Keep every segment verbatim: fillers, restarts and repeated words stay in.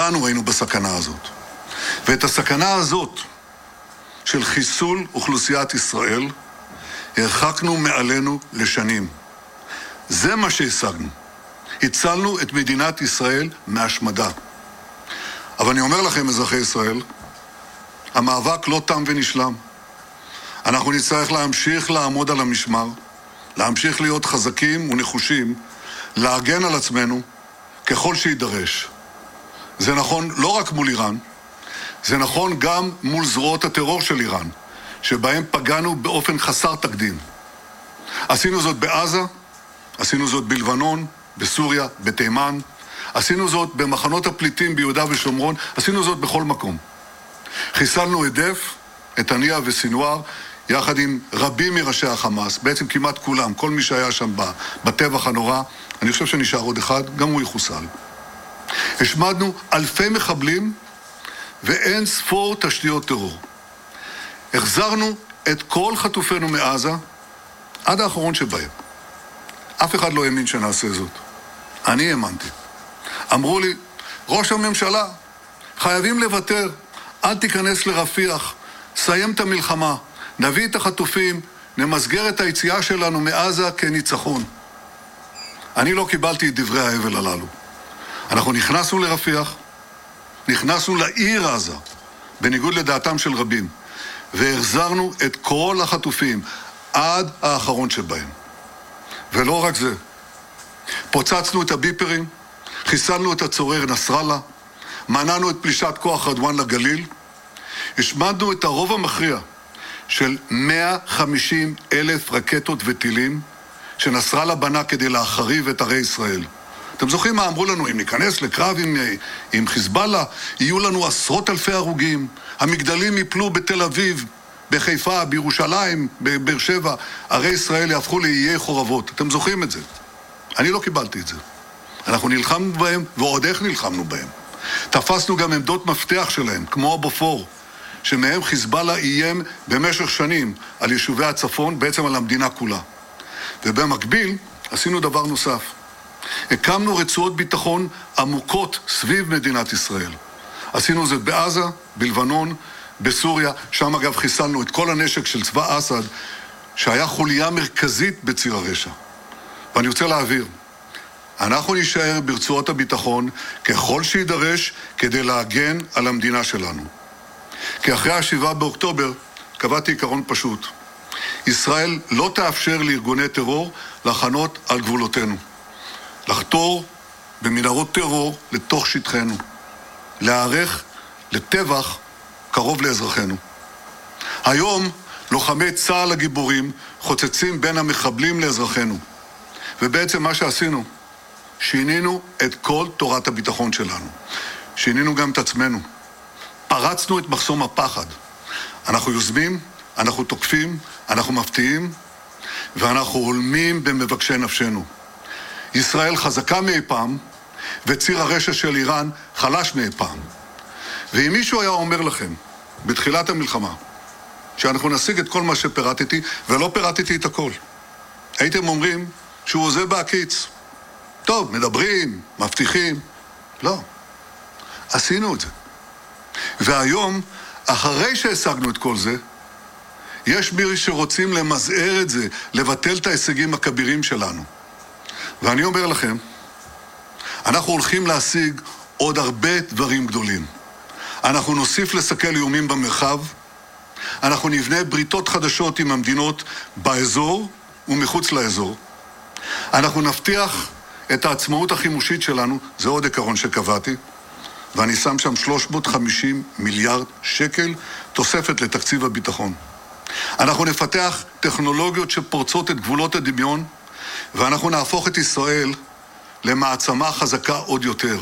כולנו היינו בסכנה הזאת. ואת הסכנה הזאת של חיסול אוכלוסיית ישראל הרחקנו מעלינו לשנים. זה מה שהשגנו. הצלנו את מדינת ישראל מהשמדה. אבל אני אומר לכם, אזרחי ישראל, המאבק לא תם ונשלם. אנחנו נצטרך להמשיך לעמוד על המשמר, להמשיך להיות חזקים ונחושים, להגן על עצמנו ככל שידרש. זה נכון לא רק מול איראן, זה נכון גם מול זרועות הטרור של איראן, שבהם פגענו באופן חסר תקדים. עשינו זאת בעזה, עשינו זאת בלבנון, בסוריה, בתימן, עשינו זאת במחנות הפליטים ביהודה ושומרון, עשינו זאת בכל מקום. חיסלנו את דף, את הנייה וסינואר, יחד עם רבים מראשי החמאס, בעצם כמעט כולם, כל מי שהיה שם בטבח הנורא, אני חושב שנשאר עוד אחד, גם הוא יחוסל. השמדנו אלפי מחבלים ואין ספור תשתיות טרור. החזרנו את כל חטופינו מעזה עד האחרון שבהם. אף אחד לא האמין שנעשה זאת. אני האמנתי. אמרו לי, ראש הממשלה, חייבים לוותר, אל תיכנס לרפיח, סיים את המלחמה, נביא את החטופים, נמסגר את היציאה שלנו מעזה כניצחון. אני לא קיבלתי את דברי ההבל הללו. אנחנו נכנסנו לרפיח, נכנסנו לעיר עזה, בניגוד לדעתם של רבים, והחזרנו את כל החטופים עד האחרון שבהם. ולא רק זה, פוצצנו את הביפרים, חיסלנו את הצורר נסראללה, מנענו את פלישת כוח רדואן לגליל, השמדנו את הרוב המכריע של מאה וחמישים אלף רקטות וטילים שנסראללה בנה כדי להחריב את ערי ישראל. אתם זוכרים מה אמרו לנו? אם ניכנס לקרב עם, עם חיזבאללה, יהיו לנו עשרות אלפי הרוגים, המגדלים יפלו בתל אביב, בחיפה, בירושלים, בבאר שבע, ערי ישראל יהפכו לאיי חורבות. אתם זוכרים את זה? אני לא קיבלתי את זה. אנחנו נלחמנו בהם, ועוד איך נלחמנו בהם. תפסנו גם עמדות מפתח שלהם, כמו הבופור, שמהם חיזבאללה איים במשך שנים על יישובי הצפון, בעצם על המדינה כולה. ובמקביל, עשינו דבר נוסף. הקמנו רצועות ביטחון עמוקות סביב מדינת ישראל. עשינו זאת בעזה, בלבנון, בסוריה, שם אגב חיסלנו את כל הנשק של צבא אסד, שהיה חוליה מרכזית בציר הרשע. ואני רוצה להעביר, אנחנו נשאר ברצועות הביטחון ככל שידרש כדי להגן על המדינה שלנו. כי אחרי השבעה באוקטובר קבעתי עיקרון פשוט. ישראל לא תאפשר לארגוני טרור לחנות על גבולותינו. לחתור במנהרות טרור לתוך שטחנו. להיערך לטבח קרוב לאזרחינו. היום לוחמי צה"ל הגיבורים חוצצים בין המחבלים לאזרחינו. ובעצם מה שעשינו, שינינו את כל תורת הביטחון שלנו. שינינו גם את עצמנו. פרצנו את מחסום הפחד. אנחנו יוזמים, אנחנו תוקפים, אנחנו מפתיעים, ואנחנו הולמים במבקשי נפשנו. ישראל חזקה מאי פעם, וציר הרשע של איראן חלש מאי פעם. ואם מישהו היה אומר לכם, בתחילת המלחמה, שאנחנו נשיג את כל מה שפירטתי, ולא פירטתי את הכל, הייתם אומרים שהוא עוזב בהקיץ. טוב, מדברים, מבטיחים. לא. עשינו את זה. והיום, אחרי שהשגנו את כל זה, יש מי שרוצים למזער את זה, לבטל את ההישגים הכבירים שלנו. ואני אומר לכם, אנחנו הולכים להשיג עוד הרבה דברים גדולים. אנחנו נוסיף לסכל איומים במרחב, אנחנו נבנה בריתות חדשות עם המדינות באזור ומחוץ לאזור. אנחנו נבטיח את העצמאות החימושית שלנו, זה עוד עיקרון שקבעתי, ואני שם שם שלוש מאות וחמישים מיליארד שקל תוספת לתקציב הביטחון. אנחנו נפתח טכנולוגיות שפורצות את גבולות הדמיון, ואנחנו נהפוך את ישראל למעצמה חזקה עוד יותר.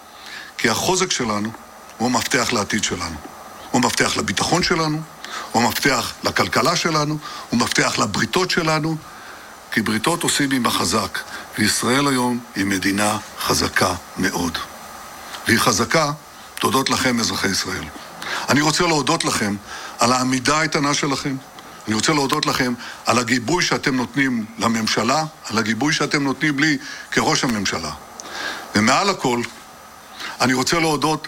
כי החוזק שלנו הוא מפתח לעתיד שלנו. הוא מפתח לביטחון שלנו, הוא מפתח לכלכלה שלנו, הוא מפתח לבריתות שלנו, כי בריתות עושים עם החזק, וישראל היום היא מדינה חזקה מאוד. והיא חזקה תודות לכם, אזרחי ישראל. אני רוצה להודות לכם על העמידה האיתנה שלכם, אני רוצה להודות לכם על הגיבוי שאתם נותנים לממשלה, על הגיבוי שאתם נותנים לי כראש הממשלה. ומעל הכל, אני רוצה להודות